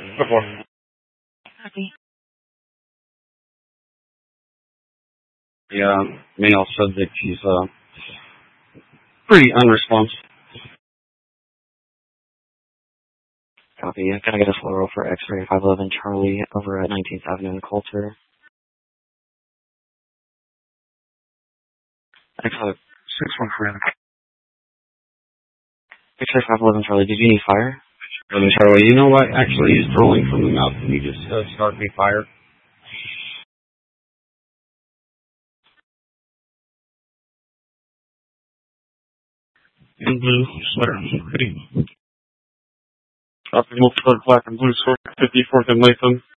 Before. Copy. Yeah, male subject. He's pretty unresponsive. Copy. Can I get a slow roll for X-ray 511 Charlie over at 19th Avenue in Coulter? Excellent. 613. X-ray 511 Charlie, did you need fire? Charlie, you know what? Actually, he's rolling from the mouth. Can you just start me fire? In blue, sweater, ready. Optimal for black and blue, score 54th and Latham.